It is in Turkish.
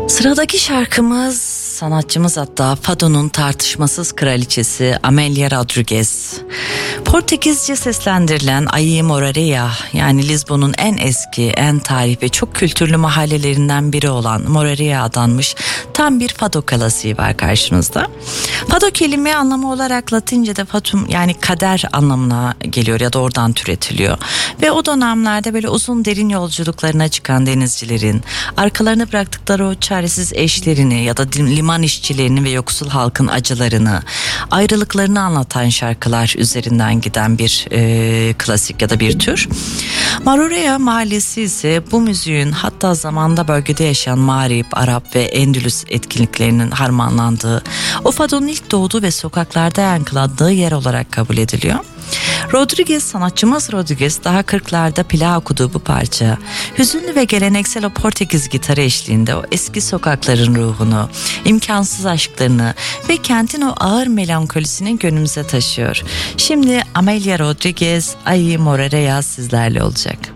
Sıradaki şarkımız sanatçımız hatta Fado'nun tartışmasız kraliçesi Amélia Rodrigues. Portekizce seslendirilen Aí Moraria, yani Lizbon'un en eski, en tarihi ve çok kültürlü mahallelerinden biri olan Moraria adanmış tam bir fado klasiği var karşınızda. Fado kelime anlamı olarak Latince'de fatum, yani kader anlamına geliyor ya da oradan türetiliyor. Ve o dönemlerde böyle uzun derin yolculuklarına çıkan denizcilerin arkalarına bıraktıkları o çaresiz eşlerini ya da liman işçilerini ve yoksul halkın acılarını, ayrılıklarını anlatan şarkılar üzerinden giden bir klasik ya da bir tür. Moraria mahallesi ise bu müziğin hatta zamanda bölgede yaşayan Mağrip, Arap ve Endülüs etkinliklerinin harmanlandığı, o fadonun ilk doğduğu ve sokaklarda yankılandığı yer olarak kabul ediliyor. Sanatçımız Rodrigues daha 40'larda plak okuduğu bu parça, hüzünlü ve geleneksel o Portekiz gitarı eşliğinde o eski sokakların ruhunu, imkansız aşklarını ve kentin o ağır melankolisini gönlümüze taşıyor. Şimdi Amélia Rodrigues, Aí Moraria sizlerle olacak.